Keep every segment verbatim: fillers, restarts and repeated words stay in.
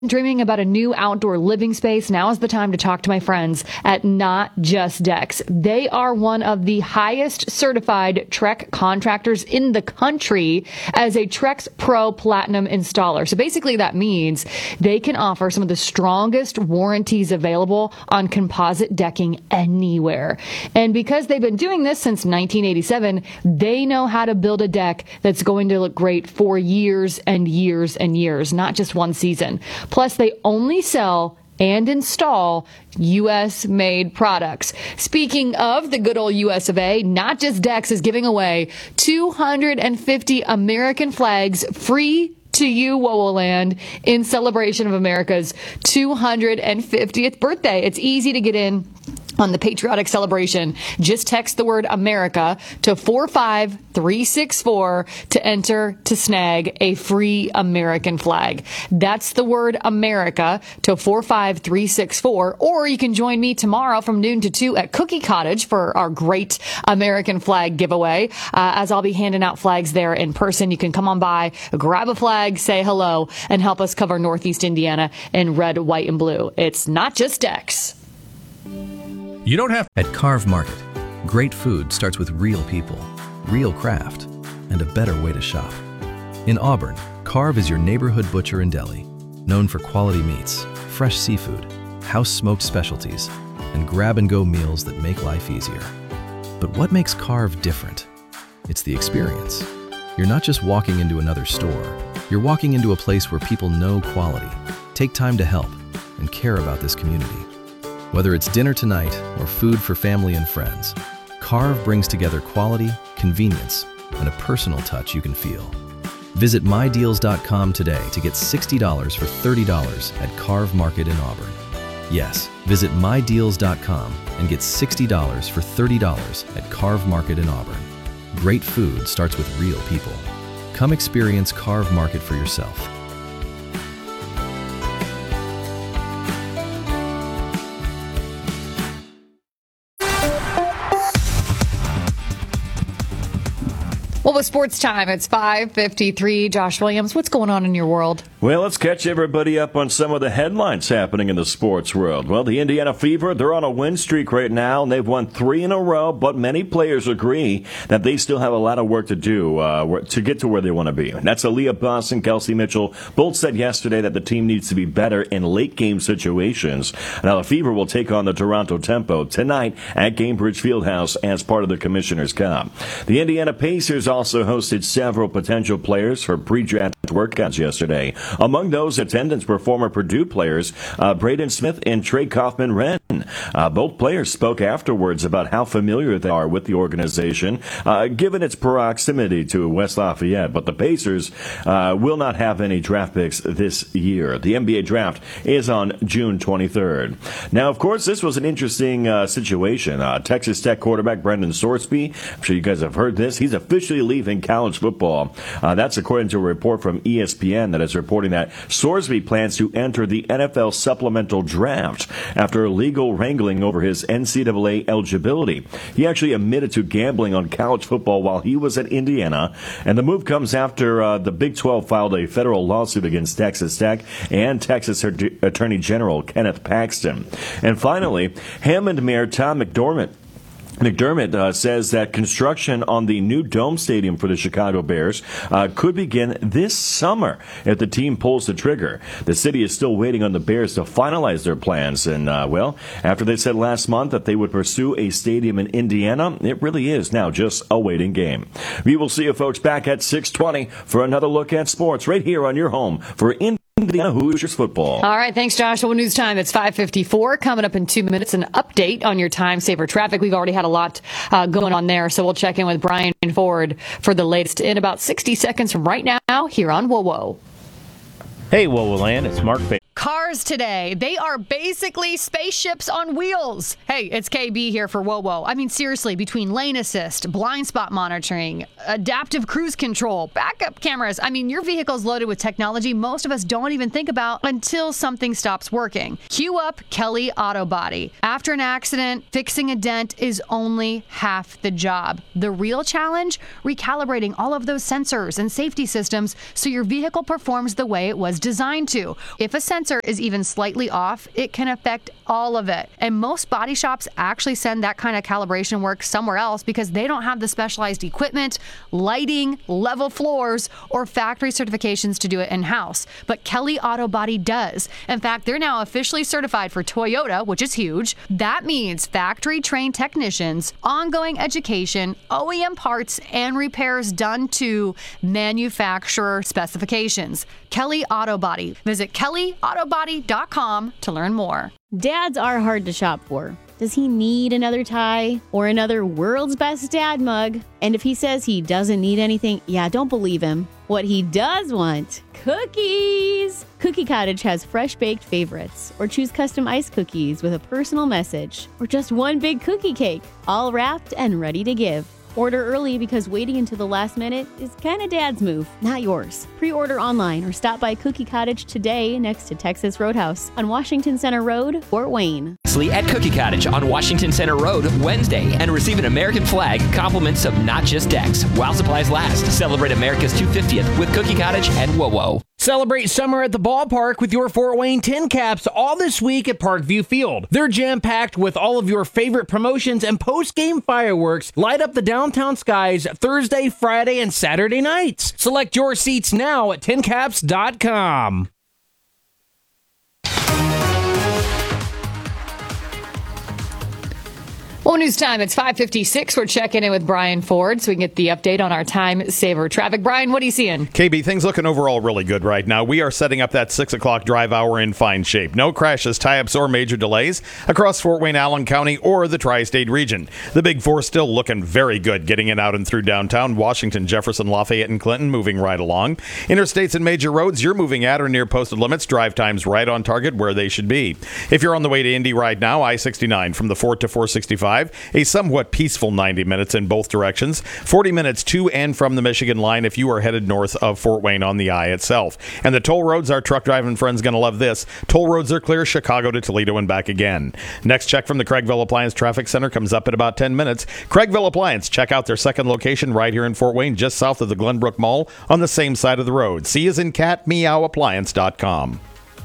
Dreaming about a new outdoor living space? Now is the time to talk to my friends at Not Just Decks. They are one of the highest certified Trek contractors in the country as a Trex Pro Platinum installer. So basically that means they can offer some of the strongest warranties available on composite decking anywhere. And because they've been doing this since nineteen eighty-seven, they know how to build a deck that's going to look great for years and years and years, not just one season. Plus, they only sell and install U S made products. Speaking of the good old U S of A, Not Just Decks is giving away two hundred fifty American flags free to you, WOWOland, in celebration of America's two hundred fiftieth birthday. It's easy to get in on the patriotic celebration. Just text the word America to four five three six four to enter to snag a free American flag. That's the word America to four five three six four. Or you can join me tomorrow from noon to two at Cookie Cottage for our great American flag giveaway. Uh, as I'll be handing out flags there in person. You can come on by, grab a flag, say hello, and help us cover Northeast Indiana in red, white, and blue. It's Not Just Decks. You don't have... At Carve Market, great food starts with real people, real craft, and a better way to shop. In Auburn, Carve is your neighborhood butcher and deli, known for quality meats, fresh seafood, house-smoked specialties, and grab-and-go meals that make life easier. But what makes Carve different? It's the experience. You're not just walking into another store. You're walking into a place where people know quality, take time to help, and care about this community. Whether it's dinner tonight or food for family and friends, Carve brings together quality, convenience, and a personal touch you can feel. Visit my deals dot com today to get sixty dollars for thirty dollars at Carve Market in Auburn. Yes, visit my deals dot com and get sixty dollars for thirty dollars at Carve Market in Auburn. Great food starts with real people. Come experience Carve Market for yourself. Well, with sports time, it's five fifty-three. Josh Williams, what's going on in your world? Well, let's catch everybody up on some of the headlines happening in the sports world. Well, the Indiana Fever, they're on a win streak right now, and they've won three in a row, but many players agree that they still have a lot of work to do uh, to get to where they want to be. That's Aaliyah Buss and Kelsey Mitchell. Both said yesterday that the team needs to be better in late-game situations. Now, the Fever will take on the Toronto Tempo tonight at Gainbridge Fieldhouse as part of the Commissioner's Cup. The Indiana Pacers also hosted several potential players for pre-draft workouts yesterday. Among those attendants were former Purdue players uh, Braden Smith and Trey Kaufman-Wren. Uh, both players spoke afterwards about how familiar they are with the organization, uh, given its proximity to West Lafayette. But the Pacers uh, will not have any draft picks this year. The N B A draft is on June twenty-third. Now, of course, this was an interesting uh, situation. Uh, Texas Tech quarterback Brendan Sorsby, I'm sure you guys have heard this, he's officially leaving college football. Uh, that's according to a report from E S P N that is reporting that Sorsby plans to enter the N F L supplemental draft after legal wrangling over his N C double A eligibility. He actually admitted to gambling on college football while he was at Indiana, and the move comes after uh, the Big twelve filed a federal lawsuit against Texas Tech and Texas Attorney General Kenneth Paxton. And finally, Hammond Mayor Tom McDermott McDermott uh, says that construction on the new Dome Stadium for the Chicago Bears uh, could begin this summer if the team pulls the trigger. The city is still waiting on the Bears to finalize their plans. And, uh, well, after they said last month that they would pursue a stadium in Indiana, it really is now just a waiting game. We will see you folks back at six twenty for another look at sports right here on your home for Indiana. Indiana Hoosiers football. All right, thanks, Josh. Well, news time. It's five fifty-four. Coming up in two minutes, an update on your time saver traffic. We've already had a lot uh, going on there, so we'll check in with Brian Ford for the latest in about sixty seconds from right now here on WOWO. Hey, WOWOland, it's Mark Baker. Cars today, they are basically spaceships on wheels. Hey, it's K B here for WOWO. I mean, seriously, between lane assist, blind spot monitoring, adaptive cruise control, backup cameras, I mean, your vehicle's loaded with technology most of us don't even think about until something stops working. Cue up Kelly Auto Body. After an accident, fixing a dent is only half the job. The real challenge? Recalibrating all of those sensors and safety systems so your vehicle performs the way it was designed to. If a sensor sensor is even slightly off, it can affect all of it. And most body shops actually send that kind of calibration work somewhere else because they don't have the specialized equipment, lighting, level floors, or factory certifications to do it in-house. But Kelly Auto Body does. In fact, they're now officially certified for Toyota, which is huge. That means factory-trained technicians, ongoing education, O E M parts, and repairs done to manufacturer specifications. Kelly Auto Body. Visit kelly auto body dot com to learn more. Dads are hard to shop for. Does he need another tie or another world's best dad mug? And if he says he doesn't need anything, yeah, don't believe him. What he does want, cookies! Cookie Cottage has fresh baked favorites, or choose custom ice cookies with a personal message, or just one big cookie cake, all wrapped and ready to give. Order early because waiting until the last minute is kind of Dad's move, not yours. Pre-order online or stop by Cookie Cottage today next to Texas Roadhouse on Washington Center Road, Fort Wayne. At Cookie Cottage on Washington Center Road Wednesday and receive an American flag, compliments of Not Just Decks while supplies last. Celebrate America's two hundred fiftieth with Cookie Cottage and WoWo. Celebrate summer at the ballpark with your Fort Wayne Tin Caps all this week at Parkview Field. They're jam-packed with all of your favorite promotions and post-game fireworks. Light up the downtown skies Thursday, Friday, and Saturday nights. Select your seats now at tin caps dot com. Well, news time. It's five fifty-six. We're checking in with Brian Ford so we can get the update on our time saver traffic. Brian, what are you seeing? K B, things looking overall really good right now. We are setting up that six o'clock drive hour in fine shape. No crashes, tie-ups, or major delays across Fort Wayne, Allen County, or the tri-state region. The Big Four still looking very good, getting it out and through downtown. Washington, Jefferson, Lafayette, and Clinton moving right along. Interstates and major roads, you're moving at or near posted limits. Drive times right on target where they should be. If you're on the way to Indy right now, I sixty-nine from the Fort to four sixty-five. A somewhat peaceful ninety minutes in both directions. forty minutes to and from the Michigan line if you are headed north of Fort Wayne on the I itself. And the toll roads, our truck driving friends going to love this. Toll roads are clear, Chicago to Toledo and back again. Next check from the Craigville Appliance Traffic Center comes up in about ten minutes. Craigville Appliance, check out their second location right here in Fort Wayne, just south of the Glenbrook Mall on the same side of the road. C as in cat, meow appliance dot com.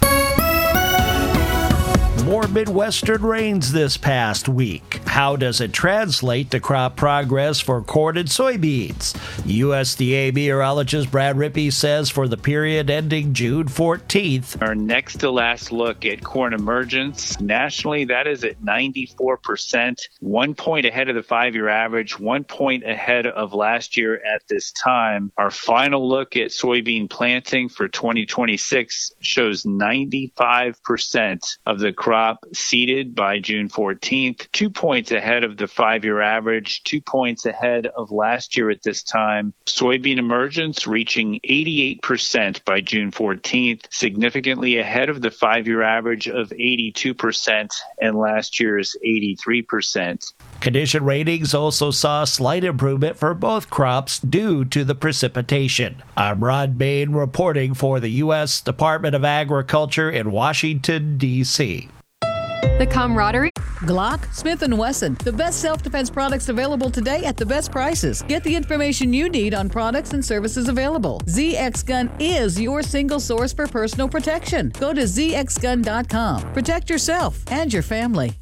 More Midwestern rains this past week. How does it translate to crop progress for corn and soybeans? U S D A meteorologist Brad Rippey says for the period ending June fourteenth. Our next to last look at corn emergence. Nationally, that is at ninety-four percent, one point ahead of the five-year average, one point ahead of last year at this time. Our final look at soybean planting for twenty twenty-six shows ninety-five percent of the crop seeded by June fourteenth, two points ahead of the five-year average, two points ahead of last year at this time. Soybean emergence reaching eighty-eight percent by June fourteenth, significantly ahead of the five-year average of eighty-two percent and last year's eighty-three percent. Condition ratings also saw a slight improvement for both crops due to the precipitation. I'm Rod Bain reporting for the U S Department of Agriculture in Washington, D C The camaraderie. Glock, Smith and Wesson, the best self-defense products available today at the best prices. Get the information you need on products and services available. Z X Gun is your single source for personal protection. Go to z x gun dot com. Protect yourself and your family.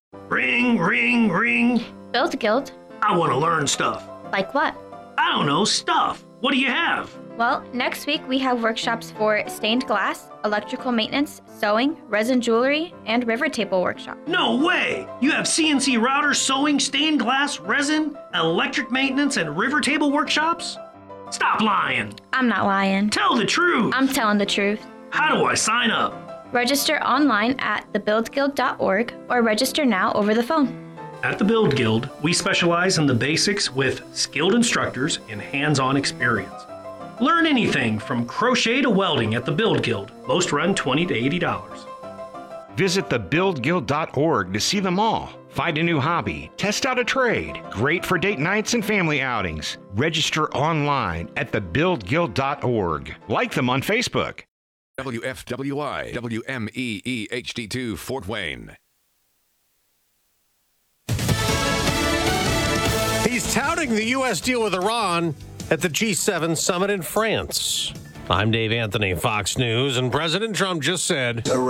Ring, ring, ring. Build Guild. I want to learn stuff. Like what? I don't know, stuff. What do you have? Well, next week we have workshops for stained glass, electrical maintenance, sewing, resin jewelry, and river table workshop. No way! You have C N C routers, sewing, stained glass, resin, electric maintenance, and river table workshops? Stop lying. I'm not lying. Tell the truth. I'm telling the truth. How do I sign up? Register online at the build guild dot org or register now over the phone. At the Build Guild, we specialize in the basics with skilled instructors and hands-on experience. Learn anything from crochet to welding at the Build Guild. Most run twenty to eighty dollars. Visit the build guild dot org to see them all. Find a new hobby, test out a trade. Great for date nights and family outings. Register online at the build guild dot org. Like them on Facebook. W F W I W M E E H D two Fort Wayne. He's touting the U S deal with Iran at the G seven summit in France. I'm Dave Anthony, Fox News, and President Trump just said